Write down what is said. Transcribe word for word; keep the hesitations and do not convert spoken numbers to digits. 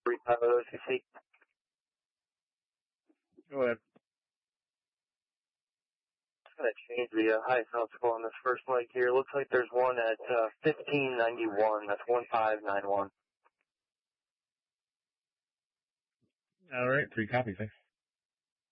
three pilot O C C. Go ahead. Just going to change the uh, highest obstacle on this first leg here. Looks like there's one at uh, fifteen ninety-one. That's one five nine one. All right, three copy, thanks.